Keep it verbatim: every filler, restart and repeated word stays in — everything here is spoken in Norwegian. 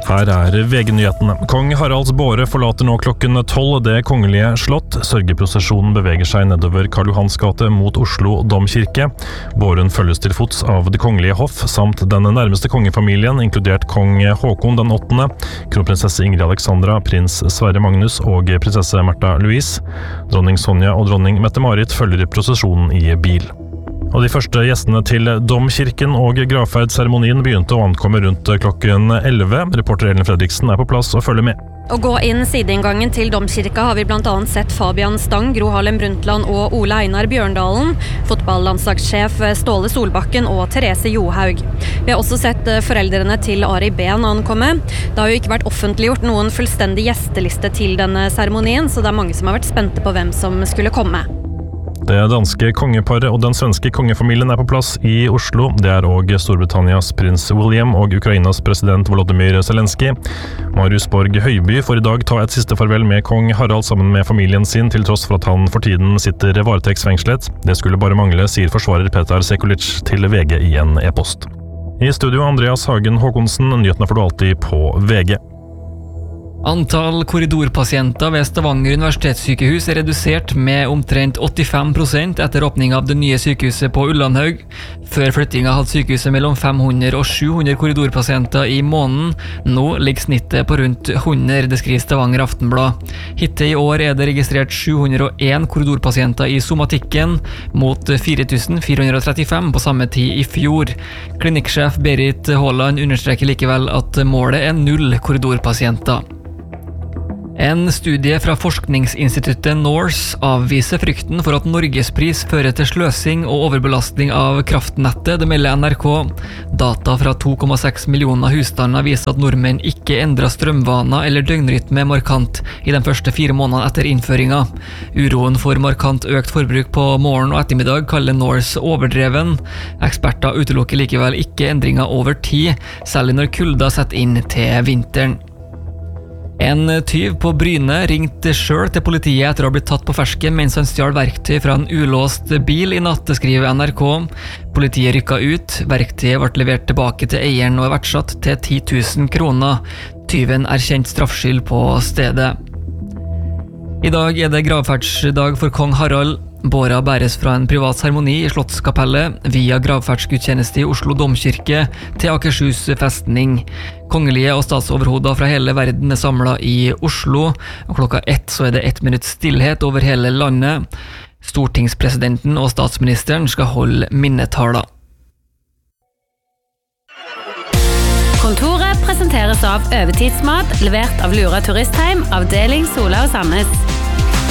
Her er V G-nyhetene. Kong Haralds båre forlater nå klokken tolv det kongelige slott. Sørgeprosesjonen beveger seg nedover Karl Johans gate mot Oslo domkirke. Båren følges til fots av det kongelige hoff, samt den nærmeste kongefamilien, inkludert kong Håkon den åttende, kronprinsesse Ingrid Alexandra, prins Sverre Magnus og prinsesse Märtha Louise. Dronning Sonja og dronning Mette-Marit følger prosesjonen i bil. Og de første gjestene til domkirken og gravferdsseremonien begynte å ankomme rundt klokken elleve. Reporter Ellen Fredriksen er på plass og følger med. Å gå inn sideinngangen til domkirka har vi blant annet sett Fabian Stang, Gro Harlem Brundtland og Ole Einar Bjørndalen, fotballandslagssjef Ståle Solbakken og Therese Johaug. Vi har også sett foreldrene til Ari Behn ankomme. Det har jo ikke vært offentliggjort noen fullstendig gjesteliste til denne seremonien, så det er mange som har vært spente på hvem som skulle komme. Det danske kongeparet og den svenske kongefamilien er på plass i Oslo. Det er også Storbritannias prins William og Ukrainas president Volodymyr Zelensky. Marius Borg Høiby får i dag ta et siste farvel med kong Harald sammen med familien sin, til tross for at han for tiden sitter varetektsfengslet. Det skulle bare mangle, sier forsvarer Petar Sekulic til V G i en e-post. I studio Andreas Hagen Håkonsen, nyhetene får du alltid på V G. Antall korridorpasienter ved Stavanger universitetssykehus er redusert med omtrent åttifem prosent etter åpning av det nye sykehuset på Ullandhaug. Før flyttinga hadde sykehuset mellom fem hundre og sju hundre korridorpasienter i måneden. Nå ligger snittet på rundt hundre, det skriver Stavanger Aftenblad. Hittil i år er det registrert sju hundre og en korridorpasienter i somatikken, mot fire tusen fire hundre og trettifem på samme tid i fjor. Klinikksjef Berit Haaland understreker likevel at målet er null korridorpasienter. En studie fra forskningsinstituttet Norse avviser frykten for at Norgespris fører til sløsing og overbelastning av kraftnettet, det melder N R K. Data fra to komma seks millioner husstander viser at nordmenn ikke endrer strømvaner eller døgnrytme markant i de første fire månedene etter innføringa. Uroen for markant økt forbruk på morgen og ettermiddag kaller Norse overdreven. Eksperter utelukker likevel ikke endringer over tid, særlig når kulda setter inn til vinteren. En tyv på Bryne ringte selv til politiet etter å ha blitt tatt på fersken mens han stjal verktøy fra en ulåst bil i natt, skriver N R K. Politiet rykket ut, verktøyet ble levert tilbake til eieren og er verdsatt til ti tusen kroner. Tyven erkjent straffskyld på stedet. I dag er det gravferdsdag for kong Harald. Båra bæres fra en privat seremoni i Slottskapellet via gravferdsgudstjeneste i Oslo domkirke til Akershus festning. Kongelige og statsoverhoder fra hele verden er samlet i Oslo, og klokka ett så er det ett minutt stillhet over hele landet. Stortingspresidenten og statsministeren skal holde minnetaler. Kontoret presenteres av Øvetidsmat, levert av Lura Turistheim, avdeling Sola og Sandnes.